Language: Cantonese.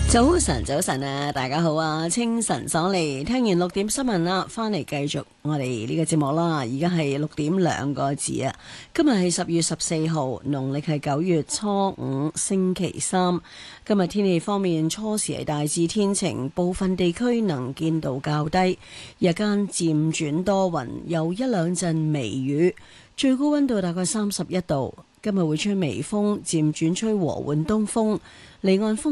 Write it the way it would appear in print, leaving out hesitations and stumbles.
早晨，早晨啊！大家好啊！清晨爽利，聽完6點新聞啦，翻嚟繼續我哋呢個節目啦。而家係6點2啊！今日係10月14號，農曆係9月初5，星期三。今日天氣方面，初時係大致天晴，部分地區能見度較低，日間漸轉多雲，有一兩陣微雨，最高溫度大概31度。今日會吹微風，漸轉吹和緩東風，離岸風